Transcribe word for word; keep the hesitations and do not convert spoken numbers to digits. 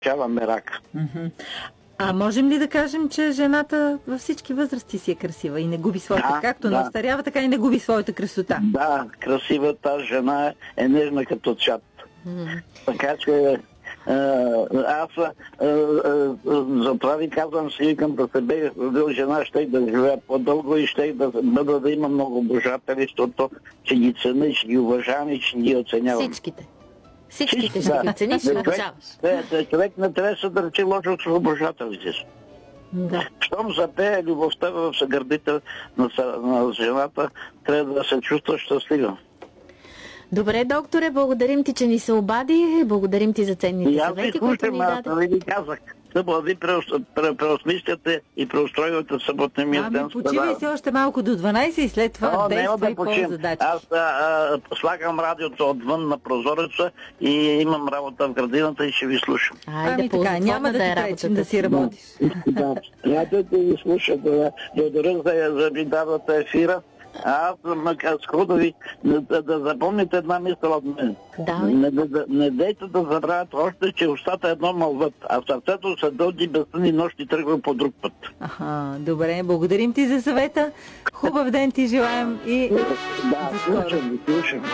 получава мерак. Mm-hmm. А можем ли да кажем, че жената във всички възрасти си е красива и не губи своята, да, както да. не остарява, така и не губи своята красота? Да, красивата жена е нежна като цвят. Mm-hmm. Така че аз затова ви казвам, си викам, да се бях родил жена, ще да живея по-дълго и ще да бъда да има много обожатели, защото ще ги ценя и ще ги уважавам и ще ги оценявам. Всичките. Всичките ще ги оцениш и уважаваш. Човек не трябва да се държи лошо с обожателите си. Да. Щом запее любовта в гърдите на, на жената, трябва да се чувства щастлива. Добре, докторе, благодарим ти, че ни се обади. Благодарим ти за ценните съвети, които ни даде. Аз ви казах, да ви преосмисляте и преустройвате съботния ми ден. Ами почивай се още малко до дванайсет и след това действай по задачи. Аз а, а, слагам радиото отвън на прозореца и имам работа в градината и ще ви слушам. Айде, ами така, няма да ти пречим да си работиш. Да, радиото ви слуша. Благодаря за, за ви давате ефира. Аз скоро да ви да, да запомните една мисъл от мен. Да, не, не, не дейте да забравяте още, че устата е едно мълват, а сърцето се дълги безсънни нощи тръгва по друг път. Аха, добре, благодарим ти за съвета. Хубав ден ти желаем и да, слушам, слушам.